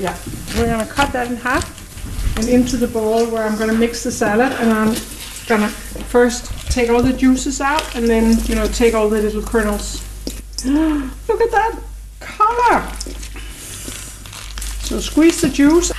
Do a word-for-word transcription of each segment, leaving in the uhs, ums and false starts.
Yeah, we're gonna cut that in half and into the bowl where I'm gonna mix the salad, and I'm gonna first take all the juices out and then, you know, take all the little kernels. Look at that color! So squeeze the juice,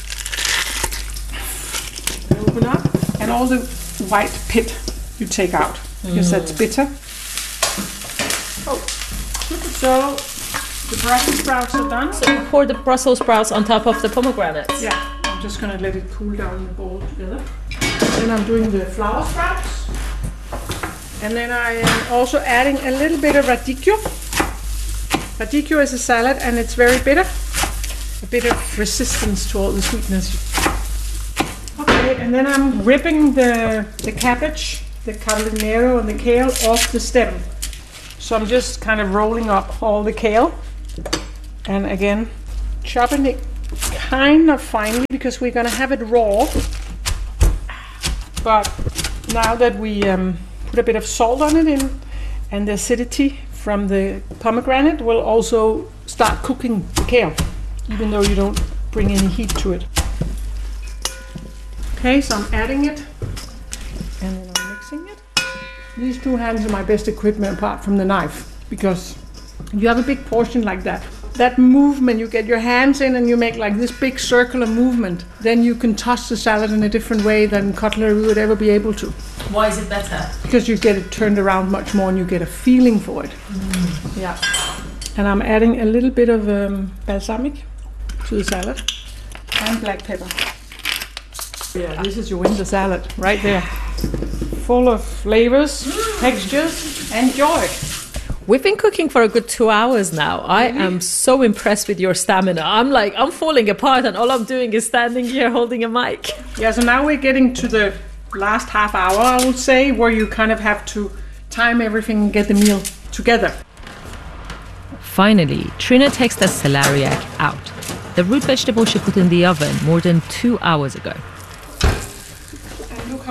open up, and all the white pit you take out because mm. that's bitter. Oh, so the Brussels sprouts are done. So you pour the Brussels sprouts on top of the pomegranates. Yeah, I'm just gonna let it cool down in the bowl together. Then I'm doing the flower sprouts, and then I am also adding a little bit of radicchio. Radicchio is a salad, and it's very bitter. A bit of resistance to all the sweetness. Okay, and then I'm ripping the the cabbage, the carabinero, and the kale off the stem. So I'm just kind of rolling up all the kale, and again chopping it kind of finely because we're gonna have it raw. But now that we um, put a bit of salt on it in, and the acidity from the pomegranate will also start cooking the kale, even though you don't bring any heat to it. Okay, so I'm adding it, and then I'm mixing it. These two hands are my best equipment apart from the knife, because if you have a big portion like that, that movement, you get your hands in and you make like this big circular movement, then you can toss the salad in a different way than cutlery would ever be able to. Why is it better? Because you get it turned around much more and you get a feeling for it. Mm. Yeah. And I'm adding a little bit of um, balsamic to the salad and black pepper. Yeah, this is your winter salad right there. Full of flavors, mm. textures, and joy. We've been cooking for a good two hours now. I mm-hmm. am so impressed with your stamina. I'm like, I'm falling apart and all I'm doing is standing here holding a mic. Yeah, so now we're getting to the last half hour, I would say, where you kind of have to time everything and get the meal together. Finally, Trine takes the celeriac out, the root vegetable she put in the oven more than two hours ago.